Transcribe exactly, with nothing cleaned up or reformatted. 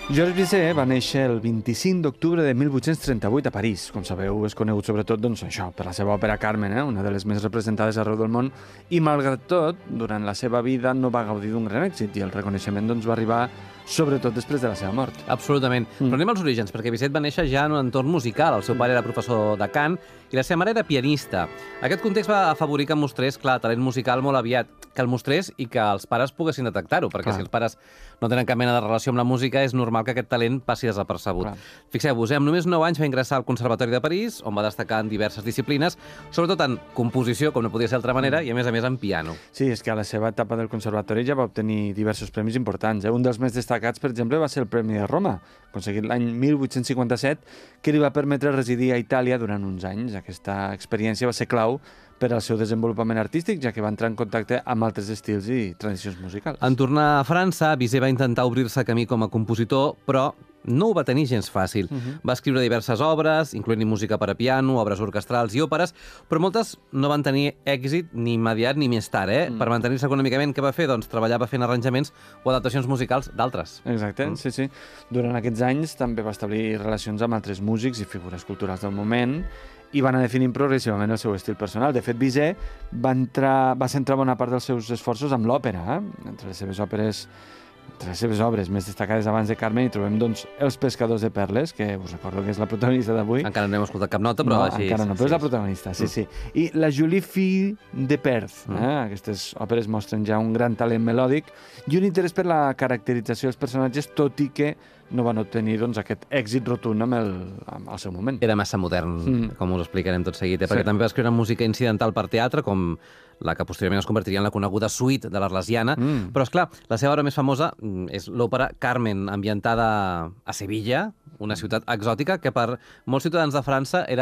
Georges Bizet va néixer el vint-i-cinc d'octubre de mil vuit-cents trenta-vuit a París. Com sabeu, és conegut sobretot doncs, això, per la seva òpera Carmen, eh? una de les més representades arreu del món, i malgrat tot, durant la seva vida no va gaudir d'un gran èxit, i el reconeixement doncs, va arribar sobretot després de la seva mort. Absolutament. Mm. Però anem als orígens, perquè Bizet va néixer ja en un entorn musical. El seu pare era professor de cant i la seva mare era pianista. Aquest context va afavorir que mostrés, clar, talent musical molt aviat, que el mostrés i que els pares poguessin detectar-ho, perquè clar. Si els pares no tenen cap mena de relació amb la música, és normal que aquest talent passi desapercebut. Fixeu-vos, eh, amb només nou anys va ingressar al Conservatori de París, on va destacar en diverses disciplines, sobretot en composició, com no podia ser d'altra manera, i a més a més en piano. Sí, és que a la seva etapa del Conservatori ja va obtenir diversos premis importants. Eh? Un dels més destacats, per exemple, va ser el Premi de Roma, aconseguit l'any mil vuit-cents cinquanta-set, que li va permetre residir a Itàlia durant uns anys. Aquesta experiència va ser clau per al seu desenvolupament artístic, ja que va entrar en contacte amb altres estils i tradicions musicals. En tornar a França, Bizet va intentar obrir-se camí com a compositor, però no ho va tenir gens fàcil. Uh-huh. Va escriure diverses obres, incloent-hi música per a piano, obres orquestrals i òperes, però moltes no van tenir èxit ni immediat ni més tard. Eh? Mm. Per mantenir-se econòmicament, què va fer? Doncs treballava fent arranjaments o adaptacions musicals d'altres. Exacte, mm. sí, sí. Durant aquests anys també va establir relacions amb altres músics i figures culturals del moment, i va anar definint progressivament el seu estil personal. De fet, Bizet va, entrar, va centrar bona part dels seus esforços amb l'òpera. Eh? Entre les seves òperes, entre les seves obres més destacades abans de Carmen hi trobem doncs, Els pescadors de perles, que us recordo que és la protagonista d'avui. Encara no hem escoltat cap nota, però no, així... encara no, però sí, és la protagonista, sí, mm. sí. I La Julie Fille de Perth. Mm. Eh? Aquestes òperes mostren ja un gran talent melòdic i un interès per la caracterització dels personatges, tot i que no van obtenir doncs, aquest èxit rotund amb el, amb el seu moment. Era massa modern, mm. com us explicarem tot seguit, eh? Perquè sí. també va escriure música incidental per teatre, com la que posteriorment es convertiria en la coneguda suite de l'Arlesiana, mm. però, és clar, la seva obra més famosa és l'òpera Carmen, ambientada a Sevilla, una ciutat exòtica que per molts ciutadans de França era